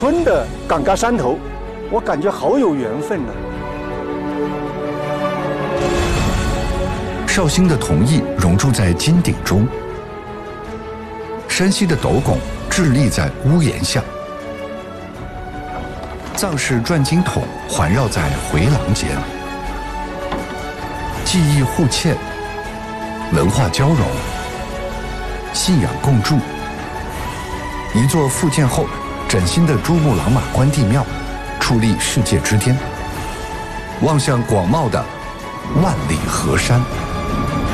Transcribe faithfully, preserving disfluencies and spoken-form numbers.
村的岗嘎山头，我感觉好有缘分呢、 绍兴的铜艺融入在金鼎中，山西的斗拱屹立在屋檐下，藏式转经筒环绕在回廊间，技艺互嵌，文化交融，信仰共筑。一座复建后崭新的珠穆朗玛关帝庙矗立世界之巅，望向广袤的万里河山。